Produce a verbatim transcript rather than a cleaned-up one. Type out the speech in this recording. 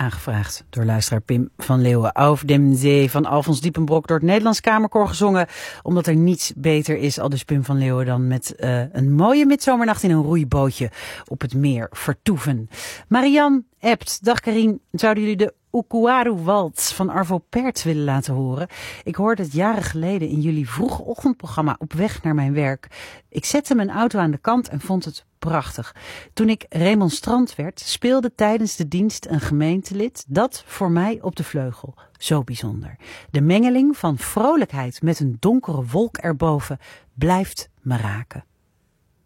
Aangevraagd door luisteraar Pim van Leeuwen. Auf dem Zee van Alfons Diepenbrok door het Nederlands Kamerkoor gezongen. Omdat er niets beter is, aldus Pim van Leeuwen, dan met uh, een mooie midzomernacht in een roeibootje op het meer vertoeven. Marianne appt. Dag Karien, zouden jullie de Ukuaru-waltz van Arvo Pärt willen laten horen? Ik hoorde het jaren geleden in jullie vroege ochtendprogramma op weg naar mijn werk. Ik zette mijn auto aan de kant en vond het prachtig. Toen ik remonstrant werd, speelde tijdens de dienst een gemeentelid dat voor mij op de vleugel. Zo bijzonder. De mengeling van vrolijkheid met een donkere wolk erboven blijft me raken.